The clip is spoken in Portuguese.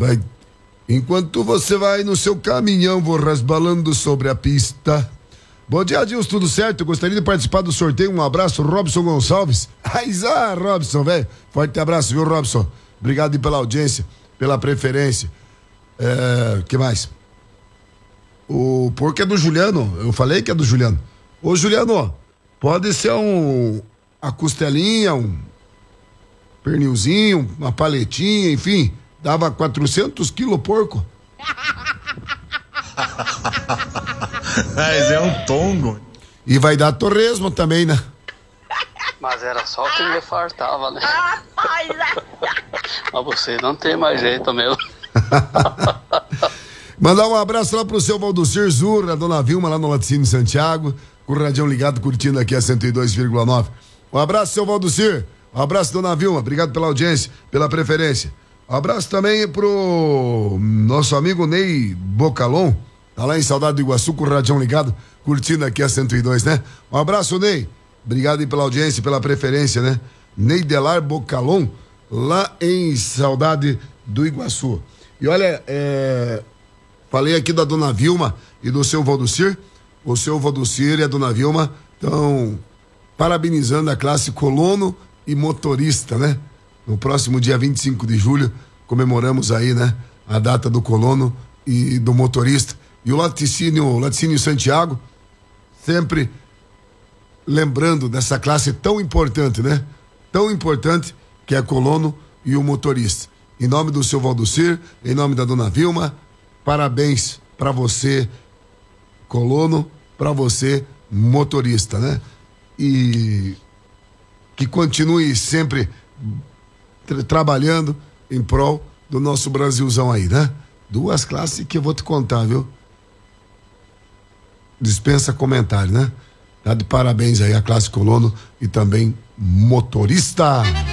vai. Enquanto você vai no seu caminhão, vou resbalando sobre a pista. Bom dia, Adilson, tudo certo? Eu gostaria de participar do sorteio. Um abraço, Robson Gonçalves. Robson, velho. Forte abraço, viu, Robson? Obrigado pela audiência, pela preferência. Que mais? O porco é do Juliano. Eu falei que é do Juliano. Ô, Juliano, pode ser a costelinha, um pernilzinho, uma paletinha, enfim. Dava 400 quilos porco. Mas é um tongo. E vai dar torresmo também, né? Mas era só que me fartava, né? Mas você não tem mais jeito mesmo. Mandar um abraço lá pro seu Valdocir Zurra, dona Vilma lá no Laticínio Santiago, com o radião ligado, curtindo aqui a 102,9. Um abraço, seu Valdocir. Um abraço, dona Vilma. Obrigado pela audiência, pela preferência. Um abraço também pro nosso amigo Ney Bocalon, tá lá em Saudade do Iguaçu, com o radião ligado, curtindo aqui a 102, né? Um abraço, Ney. Obrigado aí pela audiência e pela preferência, né? Ney Delar Bocalon, lá em Saudade do Iguaçu. E olha, falei aqui da dona Vilma e do seu Valdocir. O seu Valdocir e a dona Vilma estão parabenizando a classe colono e motorista, né? No próximo dia 25 de julho, comemoramos aí, né? A data do colono e do motorista. E o Laticínio Santiago, sempre lembrando dessa classe tão importante, né? Tão importante que é colono e o motorista. Em nome do seu Valdocir, em nome da dona Vilma, parabéns para você, colono, para você, motorista, né? E que continue sempre trabalhando em prol do nosso Brasilzão aí, né? Duas classes que eu vou te contar, viu? Dispensa comentário, né? Tá de parabéns aí a classe colono e também motorista.